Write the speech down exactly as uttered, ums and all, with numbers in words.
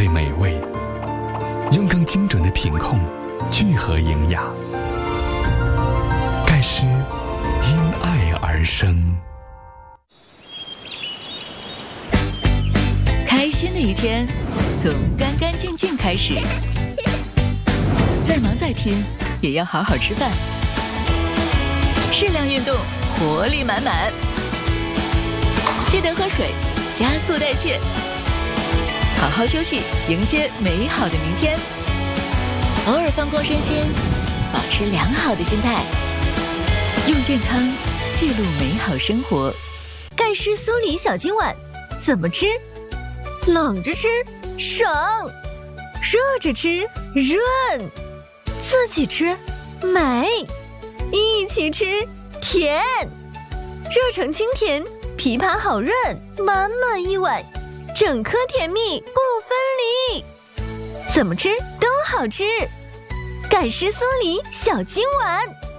会美味，用更精准的品控聚合营养。盖诗因爱而生。 开心的一天从干干净净开始，再忙再拼也要好好吃饭，适量运动，活力满满。记得喝水，加速代谢，好好休息，迎接美好的明天。偶尔放空身心，保持良好的心态，用健康记录美好生活。 盖诗酥梨小金碗怎么吃？冷着吃省，热着吃润，自己吃美，一起吃甜，热成清甜，枇杷好润，满满一碗，整颗甜蜜不分离，怎么吃都好吃。盖诗酥梨小金碗。